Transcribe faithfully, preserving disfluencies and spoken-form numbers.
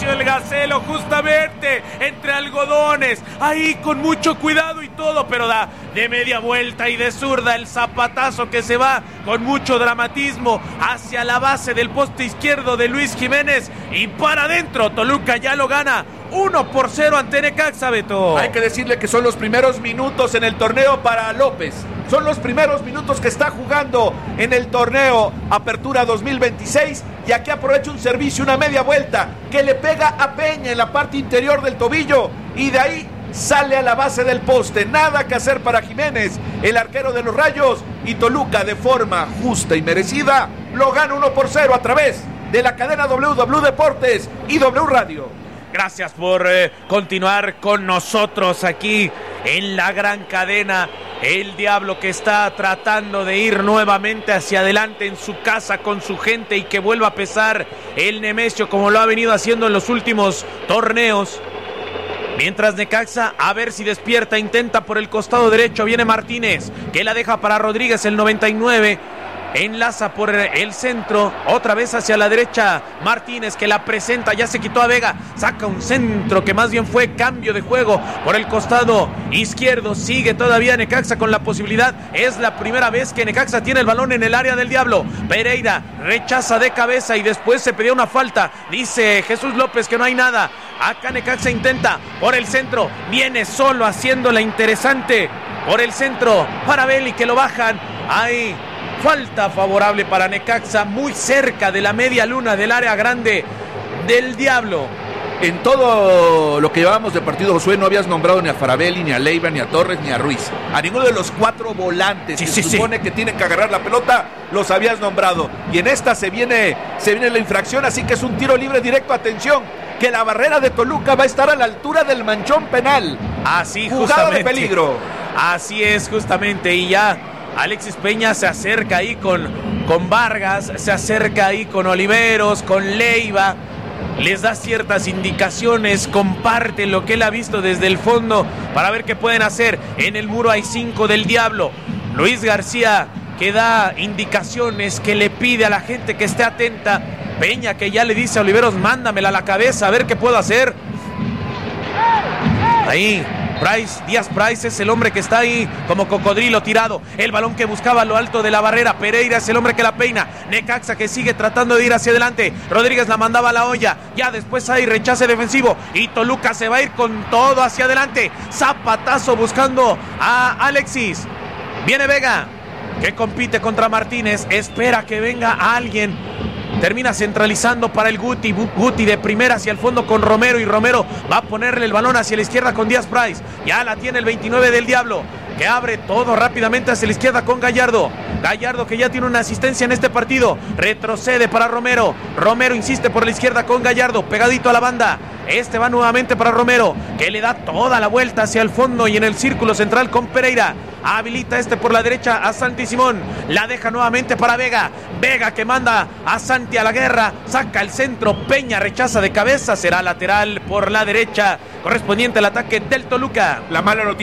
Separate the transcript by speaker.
Speaker 1: Apareció el Gacelo justamente entre algodones, ahí con mucho cuidado y todo, pero da de media vuelta y de zurda el zapatazo que se va con mucho dramatismo hacia la base del poste izquierdo de Luis Jiménez y para adentro. Toluca ya lo gana uno por cero ante Necaxa, Beto.
Speaker 2: Hay que decirle que son los primeros minutos en el torneo para López. Son los primeros minutos que está jugando en el torneo Apertura dos mil veintiséis. Y aquí aprovecha un servicio, una media vuelta, que le pega a Peña en la parte interior del tobillo. Y de ahí sale a la base del poste. Nada que hacer para Jiménez, el arquero de los Rayos. Y Toluca, de forma justa y merecida, lo gana uno por cero a través de la cadena W W Deportes y W Radio.
Speaker 1: Gracias por eh, continuar con nosotros aquí en la gran cadena. El Diablo que está tratando de ir nuevamente hacia adelante en su casa con su gente y que vuelva a pesar el Nemesio como lo ha venido haciendo en los últimos torneos. Mientras Necaxa, a ver si despierta, intenta por el costado derecho, viene Martínez, que la deja para Rodríguez, el noventa y nueve. Enlaza por el centro, otra vez hacia la derecha Martínez, que la presenta, ya se quitó a Vega, saca un centro que más bien fue cambio de juego por el costado izquierdo. Sigue todavía Necaxa con la posibilidad, es la primera vez que Necaxa tiene el balón en el área del Diablo. Pereira rechaza de cabeza y después se pedía una falta, dice Jesús López que no hay nada. Acá Necaxa intenta por el centro, viene solo haciéndola interesante por el centro para Beli, que lo bajan ahí. Falta favorable para Necaxa, muy cerca de la media luna del área grande del Diablo.
Speaker 2: En todo lo que llevábamos de partido, Josué, no habías nombrado ni a Farabelli, ni a Leiva, ni a Torres, ni a Ruiz. A ninguno de los cuatro volantes
Speaker 1: sí,
Speaker 2: que
Speaker 1: sí,
Speaker 2: se supone
Speaker 1: sí.
Speaker 2: que tienen que agarrar la pelota, los habías nombrado. Y en esta se viene, se viene la infracción, así que es un tiro libre directo. Atención, que la barrera de Toluca va a estar a la altura del manchón penal.
Speaker 1: Así,
Speaker 2: jugada
Speaker 1: justamente.
Speaker 2: de peligro.
Speaker 1: Así es, justamente, y ya Alexis Peña se acerca ahí con, con Vargas, se acerca ahí con Oliveros, con Leiva, les da ciertas indicaciones, comparte lo que él ha visto desde el fondo para ver qué pueden hacer. En el muro hay cinco del Diablo. Luis García que da indicaciones, que le pide a la gente que esté atenta. Peña que ya le dice a Oliveros, mándamela a la cabeza a ver qué puedo hacer. Ahí Price, Díaz Price es el hombre que está ahí como cocodrilo tirado. El balón que buscaba a lo alto de la barrera. Pereira es el hombre que la peina. Necaxa que sigue tratando de ir hacia adelante. Rodríguez la mandaba a la olla. Ya después hay rechace defensivo. Y Toluca se va a ir con todo hacia adelante. Zapatazo buscando a Alexis. Viene Vega, que compite contra Martínez. Espera que venga alguien. Termina centralizando para el Guti. Guti de primera hacia el fondo con Romero. Y Romero va a ponerle el balón hacia la izquierda con Díaz Price. Ya la tiene el veintinueve del Diablo, que abre todo rápidamente hacia la izquierda con Gallardo. Gallardo que ya tiene una asistencia en este partido. Retrocede para Romero. Romero insiste por la izquierda con Gallardo, pegadito a la banda. Este va nuevamente para Romero, que le da toda la vuelta hacia el fondo y en el círculo central con Pereira. Habilita este por la derecha a Santi Simón. La deja nuevamente para Vega. Vega que manda a Santi a la guerra. Saca el centro. Peña rechaza de cabeza. Será lateral por la derecha, correspondiente al ataque del Toluca.
Speaker 2: La mala noticia